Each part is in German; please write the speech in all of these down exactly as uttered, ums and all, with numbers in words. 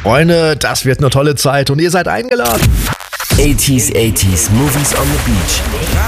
Freunde, das wird eine tolle Zeit und ihr seid eingeladen. achtziger, achtziger Movies on the Beach.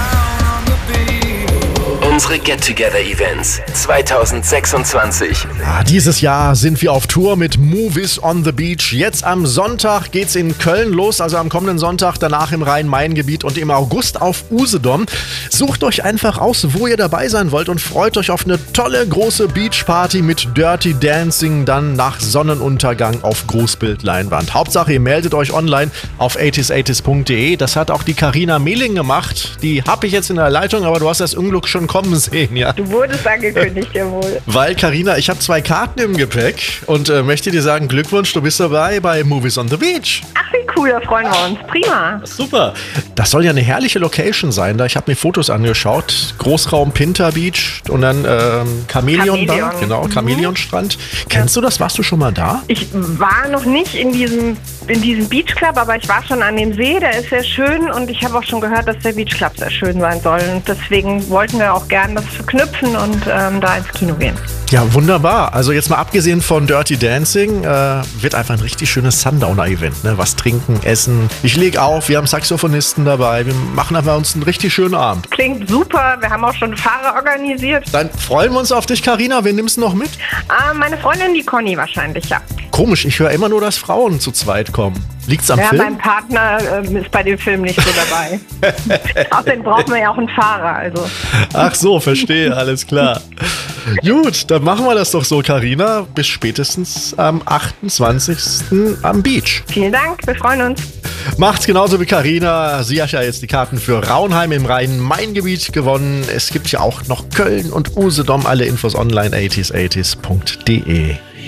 Unsere Get-Together-Events zwanzig sechsundzwanzig. Ja, dieses Jahr sind wir auf Tour mit Movies on the Beach. Jetzt am Sonntag geht's in Köln los, also am kommenden Sonntag, danach im Rhein-Main-Gebiet und im August auf Usedom. Sucht euch einfach aus, wo ihr dabei sein wollt und freut euch auf eine tolle große Beachparty mit Dirty Dancing, dann nach Sonnenuntergang auf Großbildleinwand. Hauptsache, ihr meldet euch online auf achtziger achtziger punkt de. Das hat auch die Carina Mehling gemacht. Die habe ich jetzt in der Leitung, aber du hast das Unglück schon kommen sehen, ja. Du wurdest angekündigt, jawohl. Weil, Carina, ich habe zwei Karten im Gepäck und äh, möchte dir sagen, Glückwunsch, du bist dabei bei Movies on the Beach. Ach, wie cool, da freuen wir uns. Prima. Super. Das soll ja eine herrliche Location sein. Da ich habe mir Fotos angeschaut. Großraum Pinter Beach und dann ähm, Chamäleon Bar. Genau, mhm. Chamäleon-Strand. Kennst du das? Warst du schon mal da? Ich war noch nicht in diesem, in diesem Beach Club, aber ich war schon an dem See. Der ist sehr schön und ich habe auch schon gehört, dass der Beach Club sehr schön sein soll. Und deswegen wollten wir auch gerne das verknüpfen und ähm, da ins Kino gehen. Ja, wunderbar. Also jetzt mal abgesehen von Dirty Dancing, äh, wird einfach ein richtig schönes Sundowner-Event. Ne? Was trinken, essen. Ich lege auf, wir haben Saxophonisten dabei. Wir machen einfach uns einen richtig schönen Abend. Klingt super. Wir haben auch schon Fahrer organisiert. Dann freuen wir uns auf dich, Carina. Wen nimmst du noch mit? Äh, meine Freundin, die Conny wahrscheinlich, ja. Komisch, ich höre immer nur, dass Frauen zu zweit kommen. Liegt's am ja, Film? Mein Partner äh, ist bei dem Film nicht so dabei. Außerdem brauchen wir ja auch einen Fahrer. Also. Ach so, verstehe, alles klar. Gut, dann machen wir das doch so, Carina. Bis spätestens am achtundzwanzigsten am Beach. Vielen Dank, wir freuen uns. Macht's genauso wie Carina. Sie hat ja jetzt die Karten für Raunheim im Rhein-Main-Gebiet gewonnen. Es gibt ja auch noch Köln und Usedom. Alle Infos online achtziger achtziger punkt de.